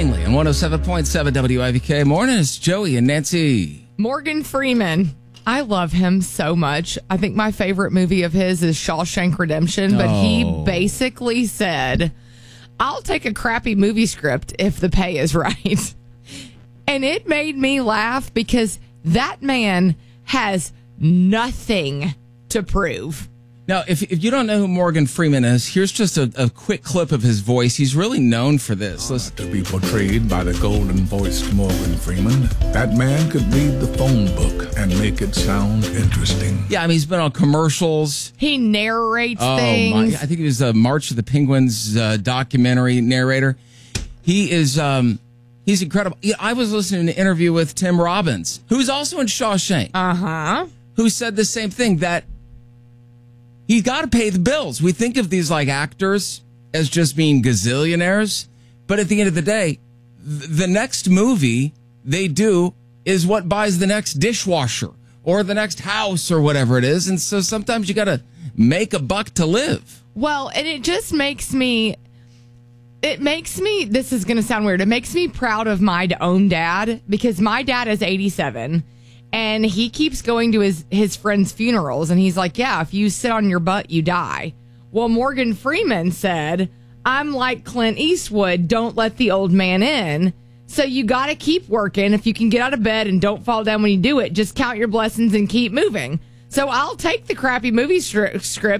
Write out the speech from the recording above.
Langley on 107.7 WIVK. Morning, it's Joey and Nancy. Morgan Freeman. I love him so much. I think my favorite movie of his is Shawshank Redemption, but he basically said, I'll take a crappy movie script if the pay is right. And it made me laugh because that man has nothing to prove. Now, if you don't know who Morgan Freeman is, here's just a quick clip of his voice. He's really known for this. To be portrayed by the golden-voiced Morgan Freeman, that man could read the phone book and make it sound interesting. Yeah, I mean, he's been on commercials. He narrates things. I think he was the March of the Penguins documentary narrator. He is he's incredible. I was listening to an interview with Tim Robbins, who's also in Shawshank, who said the same thing, that he's got to pay the bills. We think of these like actors as just being gazillionaires, but at the end of the day, the next movie they do is what buys the next dishwasher or the next house or whatever it is. And so sometimes you got to make a buck to live. Well, and it just makes me, this is going to sound weird, it makes me proud of my own dad, because my dad is 87. And he keeps going to his friends' funerals. And he's like, yeah, if you sit on your butt, you die. Well, Morgan Freeman said, I'm like Clint Eastwood. Don't let the old man in. So you got to keep working. If you can get out of bed and don't fall down when you do it, just count your blessings and keep moving. So I'll take the crappy movie script